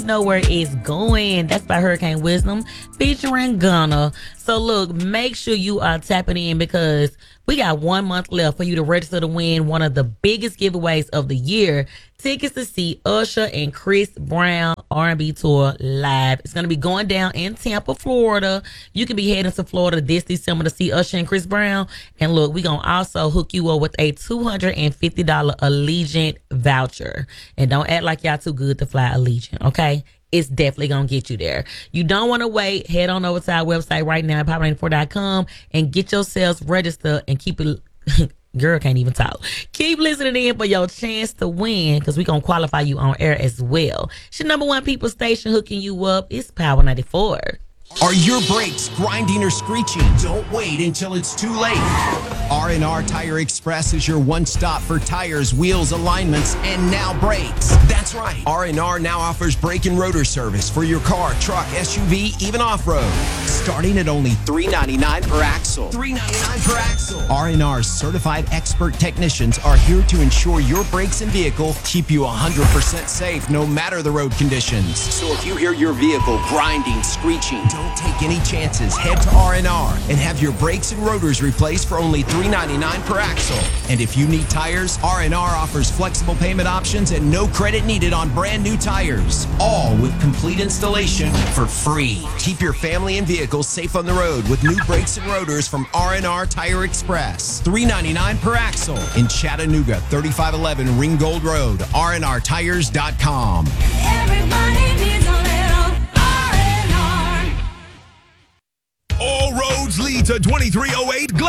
know where it's going. That's by Hurricane Wisdom featuring Gunna. So look, make sure you are tapping in because we got 1 month left for you to register to win one of the biggest giveaways of the year. Tickets to see Usher and Chris Brown R&B tour live. It's going to be going down in Tampa, Florida. You can be heading to Florida this December to see Usher and Chris Brown. And look, we're going to also hook you up with a $250 Allegiant voucher. And don't act like y'all too good to fly Allegiant, okay? It's definitely going to get you there. You don't want to wait. Head on over to our website right now at power94.com and get yourselves registered and keep it... Girl can't even talk. Keep listening in for your chance to win because we're going to qualify you on air as well. It's your number one people station hooking you up. It's Power 94. Are your brakes grinding or screeching? Don't wait until it's too late. R&R Tire Express is your one stop for tires, wheels, alignments, and now brakes. That's right. R&R now offers brake and rotor service for your car, truck, SUV, even off-road. Starting at only $3.99 per axle. $3.99 per axle. R&R's certified expert technicians are here to ensure your brakes and vehicle keep you 100% safe no matter the road conditions. So if you hear your vehicle grinding, screeching, don't take any chances. Head to R&R and have your brakes and rotors replaced for only $3.99 per axle. And if you need tires, R&R offers flexible payment options and no credit needed on brand new tires. All with complete installation for free. Keep your family and vehicle safe on the road with new brakes and rotors from R&R Tire Express. $3.99 per axle in Chattanooga, 3511 Ringgold Road, rnrtires.com. Everybody needs a little R&R. All roads lead to 2308